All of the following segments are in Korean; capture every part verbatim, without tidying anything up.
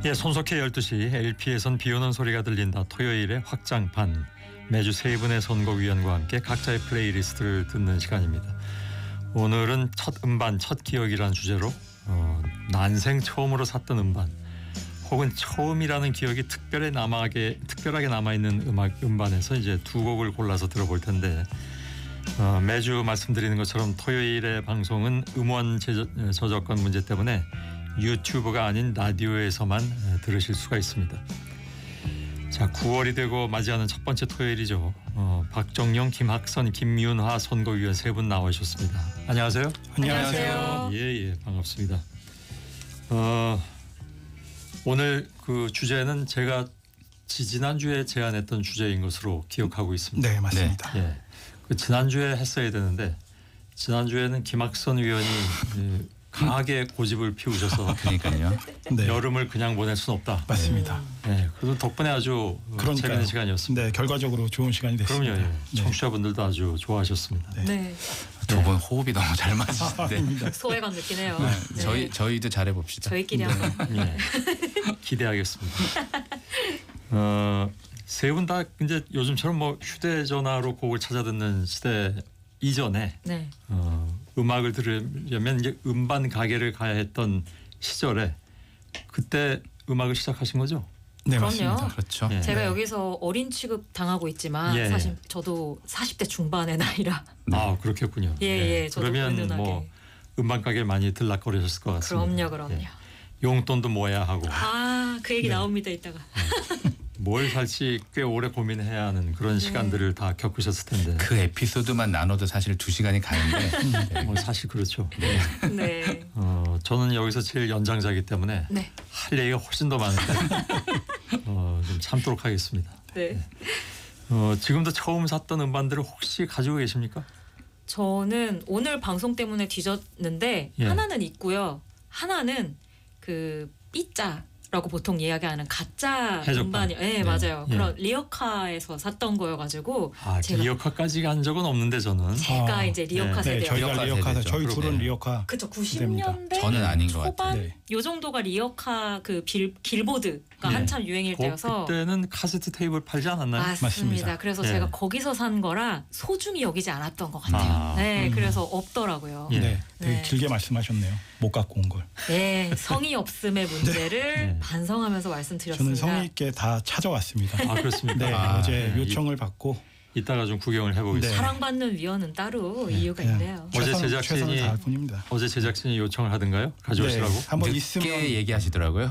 예, 손석희 열두 시 엘피에선 비오는 소리가 들린다. 토요일에 확장판. 매주 세 분의 선곡위원과 함께 각자의 플레이리스트를 듣는 시간입니다. 오늘은 첫 음반, 첫 기억이라는 주제로 어, 난생 처음으로 샀던 음반 혹은 처음이라는 기억이 특별히 남아게, 특별하게 남아있는 음악, 음반에서 이제 두 곡을 골라서 들어볼 텐데 어, 매주 말씀드리는 것처럼 토요일의 방송은 음원 제저, 저작권 문제 때문에 유튜브가 아닌 라디오에서만 들으실 수가 있습니다. 자, 구월이 되고 맞이하는 첫 번째 토요일이죠. 어, 박정영, 김학선, 김윤화 선곡위원 세 분 나와주셨습니다. 안녕하세요. 안녕하세요. 예예, 예, 반갑습니다. 어, 오늘 그 주제는 제가 지지난주에 제안했던 주제인 것으로 기억하고 있습니다. 네, 맞습니다. 네. 예, 그 지난주에 했어야 되는데 지난주에는 김학선 위원이 예, 강하게 고집을 피우셔서 그러니까요. 네, 여름을 그냥 보낼 수는 없다. 맞습니다. 네, 그래도 덕분에 아주 그러니까요. 재밌는 시간이었습니다. 네, 결과적으로 좋은 시간이 됐습니다. 그럼요. 예. 네. 청취자분들도 아주 좋아하셨습니다. 네. 네. 두 분 호흡이 너무 잘 아, 맞으시는데 아닙니다. 소외감 느끼네요. 네. 저희 저희도 잘해 봅시다. 저희끼리 한번. 예. 기대하겠습니다. 어, 세 분 다 이제 요즘처럼 뭐 휴대전화로 곡을 찾아 듣는 시대 이전에 네. 어, 음악을 들으려면 이제 음반 가게를 가야 했던 시절에 그때 음악을 시작하신 거죠? 네, 그럼요. 맞습니다. 그렇죠. 예. 제가 네. 여기서 어린 취급 당하고 있지만 예. 사실 저도 사십 대 중반의 나이라. 아, 그렇겠군요. 예, 예. 저도 그러면 은은하게. 뭐 음반 가게 많이 들락거리셨을 것 같습니다. 그럼요, 그럼요. 예. 용돈도 모아야 하고 아, 그 얘기 네. 나옵니다 이따가. 뭘 살지 꽤 오래 고민해야 하는 그런 시간들을 다 겪으셨을 텐데. 그 에피소드만 나눠도 사실 두 시간이 가는데 네. 뭐 사실 그렇죠. 네. 네. 어, 저는 여기서 제일 연장자이기 때문에 네. 할 얘기가 훨씬 더 많은데 어, 좀 참도록 하겠습니다. 네. 어, 지금도 처음 샀던 음반들을 혹시 가지고 계십니까? 저는 오늘 방송 때문에 뒤졌는데 예. 하나는 있고요. 하나는 그 삐짜라고 보통 이야기하는 가짜 해적판. 음반이. 네, 네. 맞아요. 예. 그런 리어카에서 샀던 거여가지고 아, 제가 리어카까지 간 적은 없는데 저는. 제가 아, 이제 리어카 네. 네, 세대예요. 저희가 리어카 리어카, 세대죠. 저희 둘은 그러네. 리어카. 그쵸, 구십 년대 저는 아닌 것 초반 같아요. 네. 요 정도가 리어카 그 빌, 길보드가 네. 한참 유행일 그 때여서. 그때는 카세트 테이프를 팔지 않았나요? 맞습니다. 맞습니다. 그래서 네. 제가 거기서 산 거라 소중히 여기지 않았던 것 같아요. 아. 네, 음. 그래서 없더라고요. 예. 네, 되게 네. 길게 말씀하셨네요. 못 갖고 온 걸. 네, 성의 없음의 문제를 네. 반성하면서 저는 말씀드렸습니다. 성의 있게 다 찾아왔습니다. 아, 그렇습니까? 네, 아, 어제 네. 요청을 받고 이, 이따가 좀 구경을 해보겠습니다. 네. 사랑받는 위원은 따로 네, 이유가 그냥 있네요. 어제 최선을- 제작진이- 최선을 다할 뿐입니다. 어제 제작진이 요청을 하던가요? 가져오시라고? 네, 한번 늦게 있으면 얘기하시더라고요.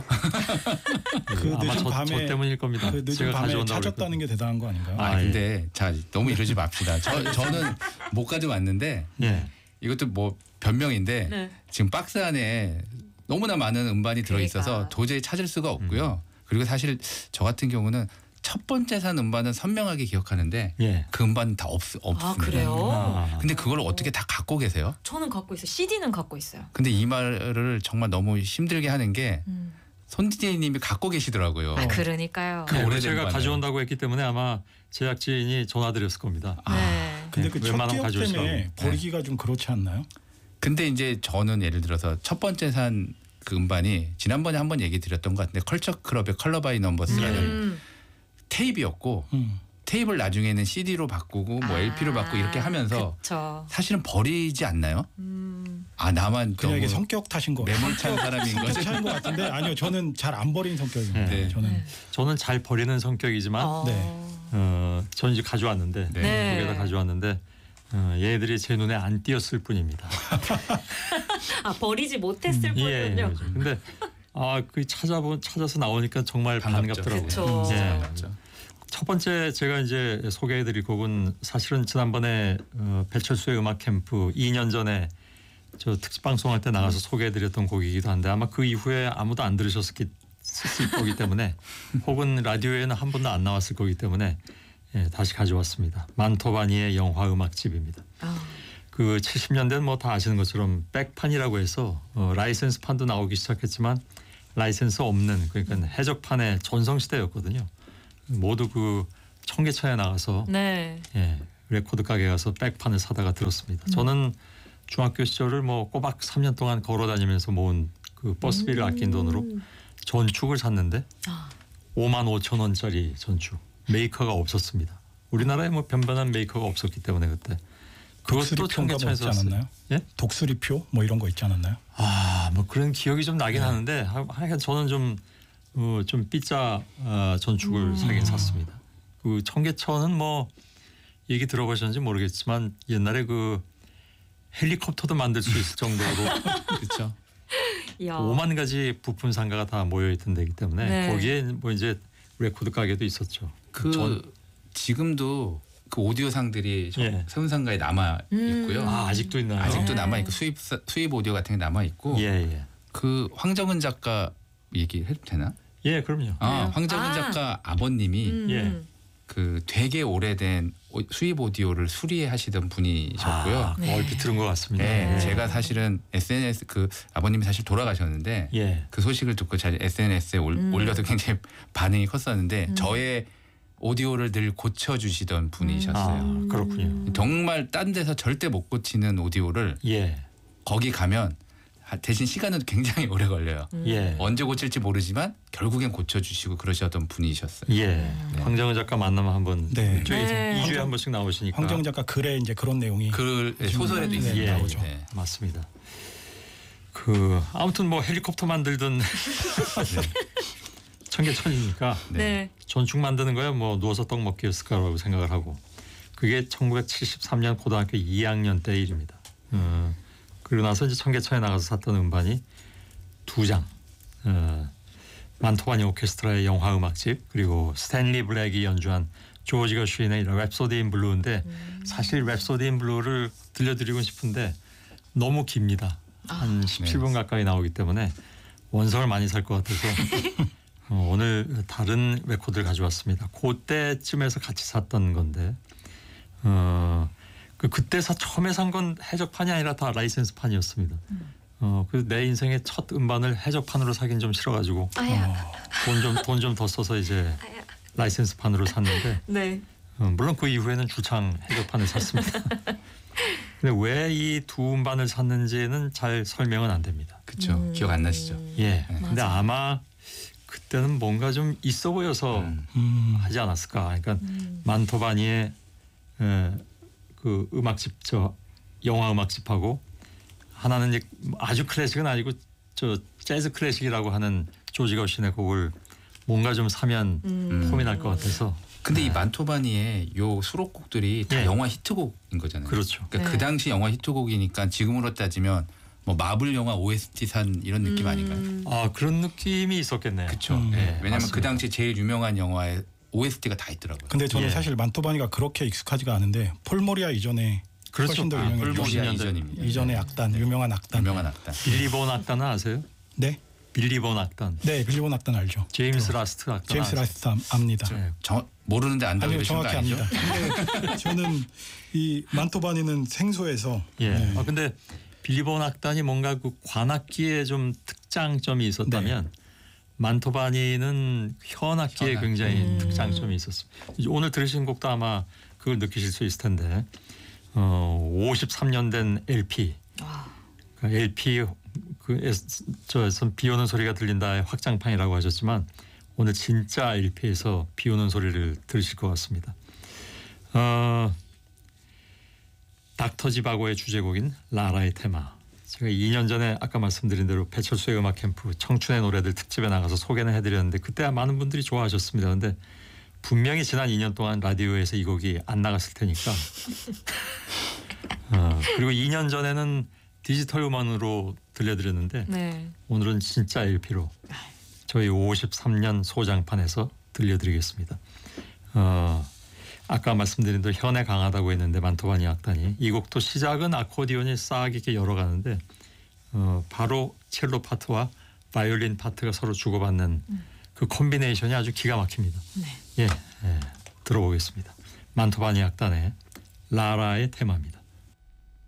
그 아마 늦은 저, 밤에- 저 때문일 겁니다. 그 늦은 제가 밤에 가져온다고 찾았다는 게 대단한 거 아닌가요? 아 아, 근데 자 너무 이러지 맙시다. 저 저는 못 가져왔는데 예. 이것도 뭐 변명인데 네. 지금 박스 안에 너무나 많은 음반이 들어 있어서 그러니까. 도저히 찾을 수가 없고요. 그리고 사실 저 같은 경우는 첫 번째 산 음반은 선명하게 기억하는데 예. 그 음반 다 없, 없습니다. 아, 그래요? 아. 근데 그걸 어떻게 다 갖고 계세요? 저는 갖고 있어요. 씨디는 갖고 있어요. 근데 이 말을 정말 너무 힘들게 하는 게 음. 손 디제이님이 갖고 계시더라고요. 아, 그러니까요. 그 네, 오래된 제가 바늘. 가져온다고 했기 때문에 아마 제작진이 전화드렸을 겁니다. 네. 근데 네, 그 첫 웬만하면 기억 가져오시라고. 때문에 버리기가 좀 그렇지 않나요? 근데 이제 저는 예를 들어서 첫 번째 산 그 음반이 지난번에 한번 얘기 드렸던 것 같은데 컬처 클럽의 컬러 바이 넘버스라는 음. 테이프였고 음. 테이프를 나중에는 씨디로 바꾸고 뭐 아, 엘피로 바꾸고 이렇게 하면서 그쵸. 사실은 버리지 않나요? 음. 아 나만 그냥 이게 너무 성격 탓인 거. 매몰찬 사람인 성격 거죠? 차인 것 같은데 아니요, 저는 잘 안 버리는 성격입니다. 네. 저는 네. 저는 잘 버리는 성격이지만 어. 네. 어, 전 이제 가져왔는데 네. 네. 두 개 다 가져왔는데 어, 얘들이 제 눈에 안 띄었을 뿐입니다. 아, 버리지 못했을 예, 예. 뿐이군요. 근데 아, 그 찾아본 찾아서 나오니까 정말 반갑죠. 반갑더라고요. 그쵸. 예. 맞죠. 첫 번째 제가 이제 소개해드릴 곡은 사실은 지난번에 어, 배철수의 음악 캠프 이 년 전에 저 특집 방송할 때 나가서 소개해드렸던 곡이기도 한데 아마 그 이후에 아무도 안 들으셨을 거기 때문에 혹은 라디오에는 한 번도 안 나왔을 거기 때문에 예, 다시 가져왔습니다. 만토바니의 영화 음악집입니다. 아. 그 칠십 년대는 뭐 다 아시는 것처럼 백판이라고 해서 어, 라이센스판도 나오기 시작했지만 라이센스 없는 그러니까 해적판의 전성시대였거든요. 모두 그 청계천에 나가서 네. 예, 레코드 가게 가서 백판을 사다가 들었습니다. 음. 저는 중학교 시절을 뭐 꼬박 삼 년 동안 걸어 다니면서 모은 그 버스비를 아낀 돈으로 전축을 샀는데 아, 오만 오천 원짜리 전축. 메이커가 없었습니다. 우리나라에 뭐 변변한 메이커가 없었기 때문에 그때. 그것도 독수리표인가 뭐 있지 청계천에서 샀어요. 않았나요? 예? 독수리표 뭐 이런 거 있지 않았나요? 아, 뭐 그런 기억이 좀 나긴 네. 하는데 하- 하여간 저는 좀 어, 좀 삐짜 어, 전축을 음. 사긴 샀습니다. 그 청계천은 뭐 얘기 들어보셨는지 모르겠지만 옛날에 그 헬리콥터도 만들 수 있을 정도로 그렇죠. 이야. 오만 가지 부품 상가가 다 모여 있던 데이기 때문에 네. 거기에 뭐 이제 레코드 가게도 있었죠. 그 전- 지금도 그 오디오 상들이 예. 세운상가에 남아 있고요. 음. 아, 아직도 있나요? 아직도 네. 남아 있고 수입 수입 오디오 같은 게 남아 있고 예, 예. 그 황정은 작가 얘기해도 되나? 예, 그럼요. 아, 네. 황정은 아. 작가 아버님이 음. 예. 그 되게 오래된 오- 수입 오디오를 수리하시던 분이셨고요. 아, 네. 얼핏 들은 것 같습니다. 네, 예. 제가 사실은 에스엔에스 그 아버님이 사실 돌아가셨는데 예. 그 소식을 듣고 잘 에스엔에스에 올, 음. 올려서 굉장히 반응이 컸었는데 음. 저의 오디오를 늘 고쳐주시던 분이셨어요. 아, 그렇군요. 정말 딴 데서 절대 못 고치는 오디오를 예. 거기 가면 하- 대신 시간은 굉장히 오래 걸려요. 음. 예. 언제 고칠지 모르지만 결국엔 고쳐주시고 그러셨던 분이셨어요. 예. 네. 황정은 작가 만나면 한번 네. 저희 네. 이 주에 한 번씩 나오시니까 황정 작가 글에 이제 그런 내용이 그 소설에도 네, 있습니다. 예, 나오죠. 네. 맞습니다. 그 아무튼 뭐 헬리콥터 만들던 청계천이니까 네. 네. 전축 만드는 거야 뭐 누워서 떡 먹기였을까라고 생각을 하고 그게 천구백칠십삼 년 고등학교 이 학년 때 일입니다. 어, 그리고 나서 이제 청계천에 나가서 샀던 음반이 두 장. 어, 만토바니 오케스트라의 영화 음악집 그리고 스탠리 블랙이 연주한 조지 거슈인의 랩소디 인 블루인데 음. 사실 랩소디 인 블루를 들려드리고 싶은데 너무 깁니다. 한 아. 십칠 분 가까이 나오기 때문에 원성을 많이 살 것 같아서 어, 오늘 다른 레코드를 가져왔습니다. 그때쯤에서 같이 샀던 건데 어, 그 그때 사 처음에 산 건 해적판이 아니라 다 라이센스판이었습니다. 어, 그 내 인생의 첫 음반을 해적판으로 사긴 좀 싫어가지고 아야. 돈 좀 돈 좀 더 써서 이제 아야. 라이센스판으로 샀는데 네. 어, 물론 그 이후에는 주창 해적판을 샀습니다. 근데 왜 이 두 음반을 샀는지는 잘 설명은 안 됩니다. 그렇죠. 음. 기억 안 나시죠? 예. 네. 근데 맞아. 아마 그때는 뭔가 좀 있어 보여서 음. 음, 하지 않았을까. 그러니까 음. 만토바니의 에, 그 음악집 저 영화 음악집하고 하나는 이제 아주 클래식은 아니고 저 재즈 클래식이라고 하는 조지 거신의 곡을 뭔가 좀 사면 음. 폼이 날 것 같아서 근데 이 만토바니의 요 수록곡들이 다 예. 영화 히트곡인 거잖아요. 그렇죠. 그러니까 그 네. 당시 영화 히트곡이니까 지금으로 따지면 뭐 마블 영화 오에스티 산 이런 느낌 음. 아닌가요? 아 그런 느낌이 있었겠네요. 그렇죠. 음. 예. 왜냐하면 맞습니다. 그 당시 제일 유명한 영화에 오에스티가 다 있더라고요. 근데 저는 예. 사실 만토바니가 그렇게 익숙하지가 않은데 폴모리아 이전에 그렇죠. 훨씬 더 아, 유명해요. 폴모리아 육십 년대. 이전입니다. 이전의 악단, 유명한 악단. 유명한 악단. 빌리본 악단은 아세요? 네, 빌리본 악단. 네, 빌리본 악단 알죠. 제임스 라스트 악단. 제임스 아세요? 라스트 암- 압니다. 네. 정, 모르는데 안다고 아니요, 그러시는 거 정확히 아니죠? 압니다. 근데 저는 이 만토바니는 생소해서 예. 네. 아 근데 빌리본 악단이 뭔가 그 관악기에 좀 특장점이 있었다면 만토바니는 현악기에 현악. 굉장히 음. 특장점이 있었습니다. 이제 오늘 들으신 곡도 아마 그걸 느끼실 수 있을 텐데 어, 오십삼 년 된 엘피 와. 그 엘피 그저 비 오는 소리가 들린다의 확장판이라고 하셨지만 오늘 진짜 엘피에서 비 오는 소리를 들으실 것 같습니다. 어, 닥터 지바고의 주제곡인 라라의 테마. 제가 이 년 전에 아까 말씀드린 대로 배철수의 음악 캠프 청춘의 노래들 특집에 나가서 소개는 해드렸는데 그때 많은 분들이 좋아하셨습니다. 그런데 분명히 지난 이 년 동안 라디오에서 이 곡이 안 나갔을 테니까. 어, 그리고 이 년 전에는 디지털 음원으로 들려드렸는데 네. 오늘은 진짜 엘피로 저희 오십삼 년 소장판에서 들려드리겠습니다. 어, 아까 말씀드린 대로 현에 강하다고 했는데 만토바니 악단이 이 곡도 시작은 아코디온이 싹 이렇게 열어가는데 어, 바로 첼로 파트와 바이올린 파트가 서로 주고받는 그 콤비네이션이 아주 기가 막힙니다. 네. 예, 예, 들어보겠습니다. 만토바니 악단의 라라의 테마입니다.